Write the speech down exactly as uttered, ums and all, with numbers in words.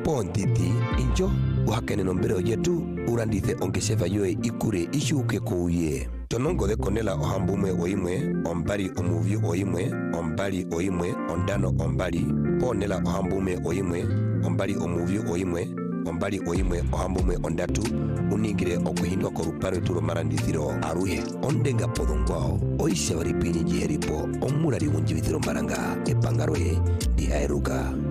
Pontiti injo uhakene nombere oyetu urandithe ongeseva yoe ikure ishuke kuuye. Tonongo de konela ohambumwe oimwe, ombali omuvyu oimwe, ombali oimwe, ondano ombali, ponela ohambumwe oimwe, ombali omuvyu oimwe, ombali oimwe ohambumwe ondatu, uningire okuhindwa koruparo eturo marandithiro aruhe. Ondenga podongwao, oisha varipini jiheripo, omurari unjivithiro maranga, epangaroye, diaeruka.